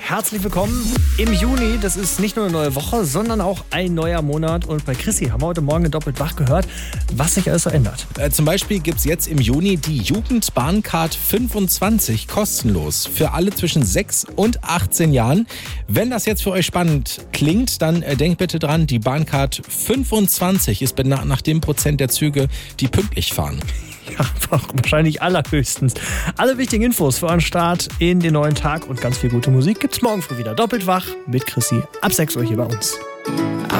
herzlich willkommen im Juni. Das ist nicht nur eine neue Woche, sondern auch ein neuer Monat. Und bei Chrissy haben wir heute Morgen doppelt wach gehört, was sich alles so ändert. Zum Beispiel gibt es jetzt im Juni die Jugendbahncard 25 kostenlos für alle zwischen 6 und 18 Jahren. Wenn das jetzt für euch spannend klingt, dann denkt bitte dran, die Bahncard 25 ist benannt nach dem Prozent der Züge, die pünktlich fahren. Ja, wahrscheinlich allerhöchstens. Alle wichtigen Infos für euren Start in den neuen Tag und ganz viel gute Musik gibt's morgen früh wieder. Doppelt wach mit Chrissy ab 6 Uhr hier bei uns.